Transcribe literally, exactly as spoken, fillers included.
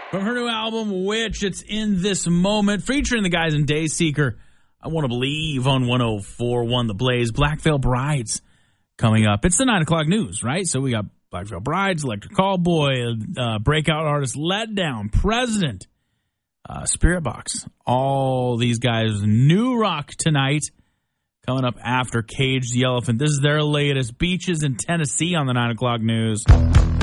From her new album, Witch, it's In This Moment, featuring the guys in Dayseeker. I Want to Believe on one oh four point one The Blaze. Black Veil Brides coming up. It's the nine o'clock news, right? So we got Black Veil Brides, Electric Callboy, uh, breakout artist Let Down, President, uh, Spirit Box. All these guys, new rock tonight. Coming up after Cage the Elephant. This is their latest. Beaches in Tennessee on the nine o'clock news.